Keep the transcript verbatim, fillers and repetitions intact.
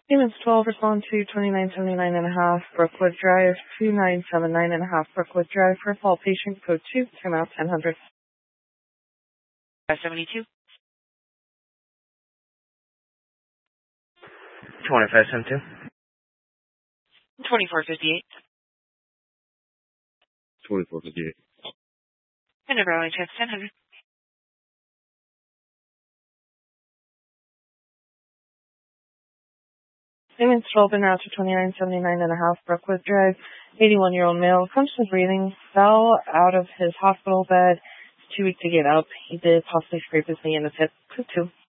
Payments twelve, respond to twenty-nine seventy-nine and a half, Brookwood Drive, two nine seven nine and a half, Brookwood Drive, for fall patient, code two, time out ten hundred. five seventy-two. twenty-five seventy-two. twenty-four fifty-eight. twenty-four fifty-eight. And a rally check, ten hundred. Payments twelve and now to twenty-nine seventy-nine and a half, Brookwood Drive, eighty-one-year-old male, functions breathing, fell out of his hospital bed. It's too weak to get up. He did possibly scrape his knee in the hip. Code two.